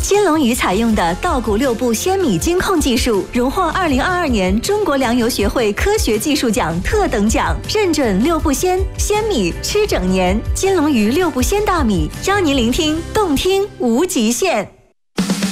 金龙鱼采用的稻谷六步鲜米精控技术，荣获2022年中国粮油学会科学技术奖特等奖，认准六步鲜，鲜米吃整年。金龙鱼六步鲜大米，邀您聆听动听无极限。